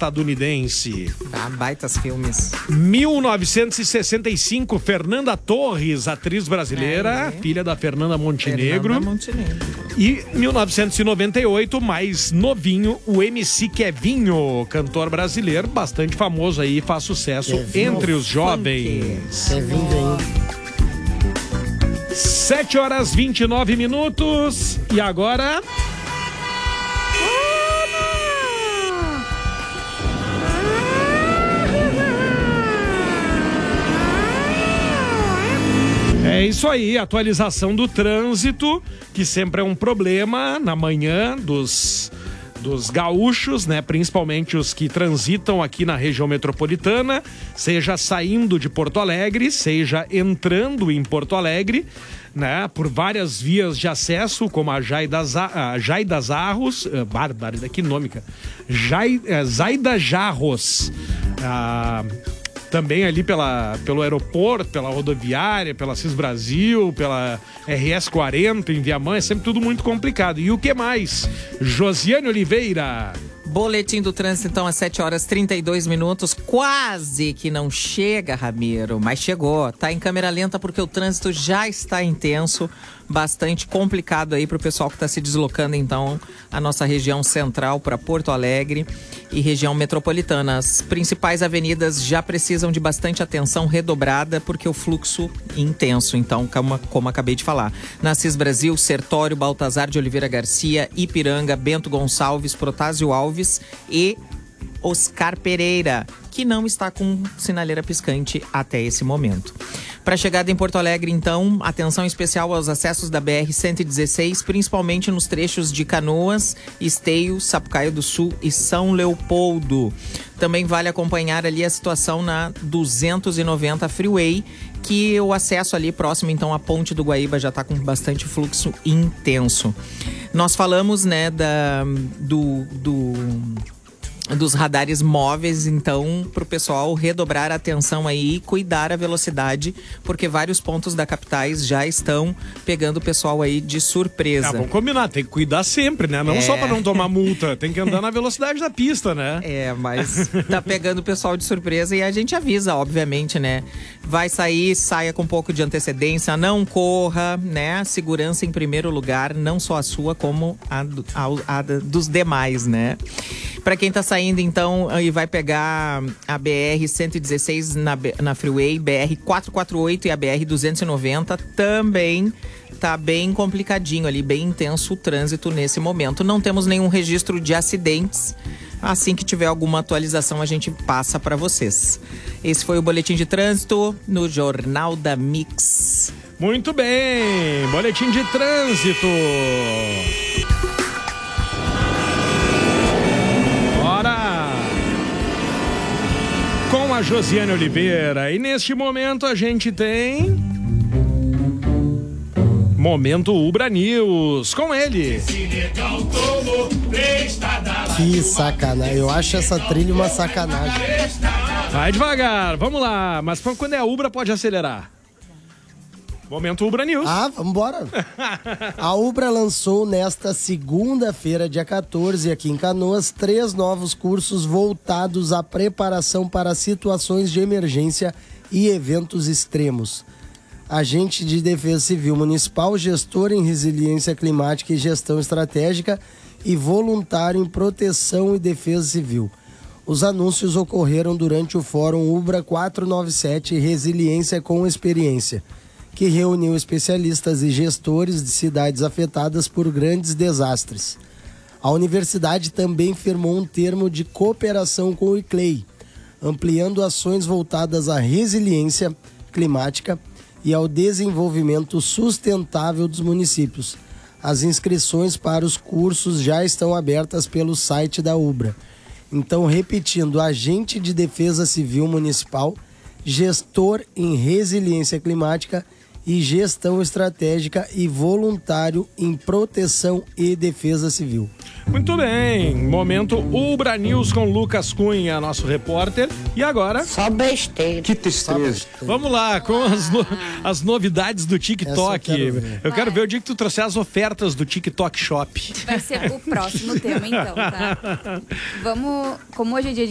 estadunidense. Baitas filmes. 1965, Fernanda Torres, atriz brasileira, filha da Fernanda Montenegro. E 1998, mais novinho, o MC Kevinho, cantor brasileiro, bastante famoso aí, faz sucesso entre os jovens. Kevinho. 7h29. E agora... É isso aí, atualização do trânsito, que sempre é um problema na manhã dos gaúchos, né? Principalmente os que transitam aqui na região metropolitana, seja saindo de Porto Alegre, seja entrando em Porto Alegre, né? Por várias vias de acesso, como a Jaida Jarros, bárbaro, que nome, cara. Zaida Jarros, também ali pelo aeroporto, pela rodoviária, pela CIS Brasil, pela RS 40 em Viamão, é sempre tudo muito complicado. E o que mais? Josiane Oliveira. Boletim do trânsito, então, às 7h32. Quase que não chega, Ramiro, mas chegou. Tá em câmera lenta porque o trânsito já está intenso, bastante complicado aí pro pessoal que tá se deslocando, então, a nossa região central para Porto Alegre e região metropolitana. As principais avenidas já precisam de bastante atenção redobrada porque o fluxo é intenso, então, como acabei de falar. Na CIS Brasil, Sertório, Baltazar de Oliveira Garcia, Ipiranga, Bento Gonçalves, Protásio Alves e Oscar Pereira, que não está com sinaleira piscante até esse momento. Para a chegada em Porto Alegre, então, atenção especial aos acessos da BR-116, principalmente nos trechos de Canoas, Esteio, Sapucaia do Sul e São Leopoldo. Também vale acompanhar ali a situação na 290 Freeway, que o acesso ali próximo, então, à Ponte do Guaíba já está com bastante fluxo intenso. Nós falamos, né, dos radares móveis, então, para o pessoal redobrar a atenção aí e cuidar a velocidade, porque vários pontos da capitais já estão pegando o pessoal aí de surpresa. Vamos combinar, tem que cuidar sempre, né? Não só para não tomar multa, tem que andar na velocidade da pista, né? Mas tá pegando o pessoal de surpresa e a gente avisa, obviamente, né? Vai sair, saia com um pouco de antecedência, não corra, né? Segurança em primeiro lugar, não só a sua, como a dos demais, né? Para quem tá saindo, então, e vai pegar a BR-116 na Freeway, BR-448 e a BR-290, também tá bem complicadinho ali, bem intenso o trânsito nesse momento. Não temos nenhum registro de acidentes. Assim que tiver alguma atualização, a gente passa para vocês. Esse foi o Boletim de Trânsito no Jornal da Mix. Muito bem, Boletim de Trânsito. Com a Josiane Oliveira. E neste momento a gente tem Momento Ubra News com ele. Que sacanagem. Eu acho essa trilha uma sacanagem. Vai devagar, vamos lá. Mas quando é a Ubra pode acelerar. Momento Ubra News. Vambora. A Ubra lançou nesta segunda-feira, dia 14, aqui em Canoas, 3 novos cursos voltados à preparação para situações de emergência e eventos extremos. Agente de Defesa Civil Municipal, gestor em resiliência climática e gestão estratégica e voluntário em proteção e defesa civil. Os anúncios ocorreram durante o Fórum Ubra 497 Resiliência com Experiência, que reuniu especialistas e gestores de cidades afetadas por grandes desastres. A universidade também firmou um termo de cooperação com o ICLEI, ampliando ações voltadas à resiliência climática e ao desenvolvimento sustentável dos municípios. As inscrições para os cursos já estão abertas pelo site da Ubra. Então, repetindo, agente de defesa civil municipal, gestor em resiliência climática e gestão estratégica e voluntário em proteção e defesa civil. Muito bem, momento Ubra News com Lucas Cunha, nosso repórter. E agora? Só besteira. Que tristeza. Vamos lá, com as novidades do TikTok. Eu quero ver o dia que tu trouxer as ofertas do TikTok Shop. Vai ser o próximo tema, então, tá? Vamos, como hoje é dia